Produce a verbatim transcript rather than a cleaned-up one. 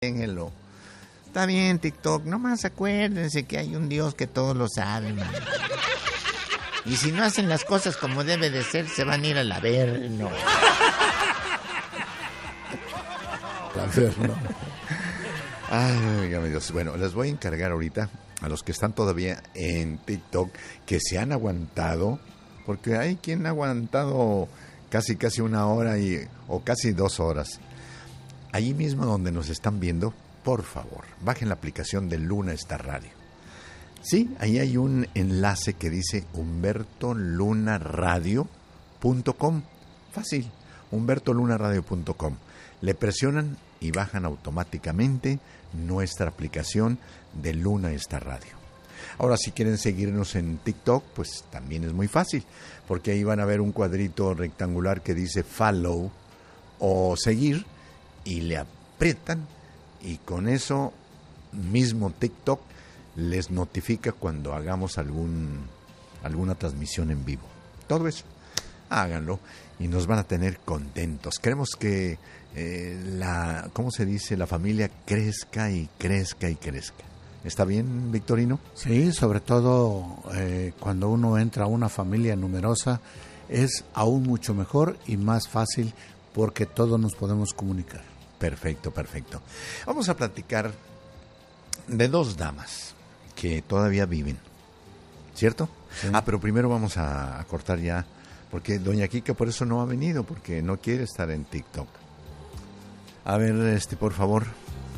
déjenlo. Está bien, TikTok, nomás acuérdense que hay un Dios que todo lo sabe, man. Y si no hacen las cosas como debe de ser, se van a ir al averno. Averno. Ay, dígame Dios. Bueno, les voy a encargar ahorita a los que están todavía en TikTok que se han aguantado, porque hay quien ha aguantado casi casi una hora y o casi dos horas. Allí mismo donde nos están viendo, por favor, bajen la aplicación de Luna Star Radio. Sí, ahí hay un enlace que dice humberto luna radio punto com. Fácil, humberto luna radio punto com. Le presionan y bajan automáticamente nuestra aplicación de Luna Star Radio. Ahora, si quieren seguirnos en TikTok, pues también es muy fácil, porque ahí van a ver un cuadrito rectangular que dice follow o seguir, y le aprietan, y con eso mismo TikTok les notifica cuando hagamos algún alguna transmisión en vivo. Todo eso, háganlo y nos van a tener contentos. Queremos que eh, la, ¿cómo se dice? La familia crezca y crezca y crezca. ¿Está bien, Victorino? Sí, sobre todo eh, cuando uno entra a una familia numerosa es aún mucho mejor y más fácil porque todos nos podemos comunicar. Perfecto, perfecto. Vamos a platicar de dos damas que todavía viven, ¿cierto? Sí. Ah, pero primero vamos a, a cortar ya, porque doña Kika por eso no ha venido, porque no quiere estar en TikTok. A ver, este, por favor.